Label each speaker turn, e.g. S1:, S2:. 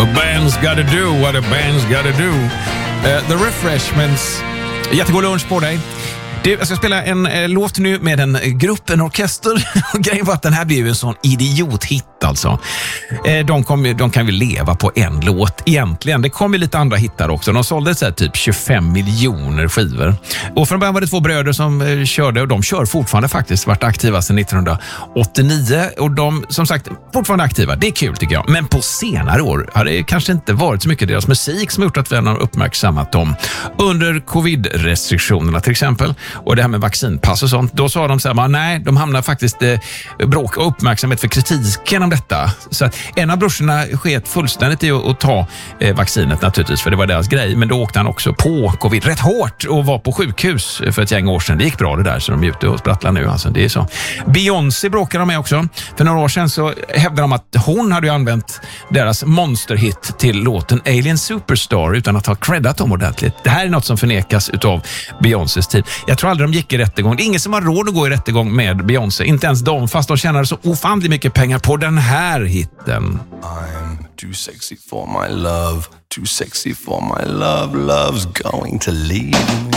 S1: A band's gotta do what a band's gotta do. The Refreshments. Jättegod lunch på dig. Jag ska spela en låt nu med en grupp, en orkester. Och grejen var att den här blev ju en sån idiothit alltså. De kan väl leva på en låt egentligen. Det kom ju lite andra hittar också. De sålde så här typ 25 miljoner skivor. Och från början var det 2 bröder som körde, och de kör fortfarande faktiskt, varit aktiva sedan 1989. Och de, som sagt, fortfarande aktiva. Det är kul tycker jag. Men på senare år har det kanske inte varit så mycket deras musik som gjort att vi har uppmärksammat dem. Under covid-restriktionerna till exempel, och det här med vaccinpass och sånt, då sa de så här, nej, de hamnar faktiskt bråk och uppmärksamhet för kritiken om detta. Så att en av brorsorna sket fullständigt i att ta vaccinet naturligtvis, för det var deras grej, men då åkte han också på covid rätt hårt och var på sjukhus för ett gäng år sedan. Det gick bra det där, så de är ute och sprattlar nu. Alltså, det är så. Beyoncé bråkar de med också. För några år sedan så hävdade de att hon hade ju använt deras monsterhit till låten Alien Superstar utan att ha creddat dem ordentligt. Det här är något som förnekas utav Beyoncés tid. Jag tror aldrig de gick i rättegång. Det är ingen som har råd att gå i rättegång med Beyoncé. Inte ens de, fast de tjänar så ofantligt mycket pengar på den här hitten.
S2: I'm too sexy for my love. Too sexy for my love. Love's going to leave me.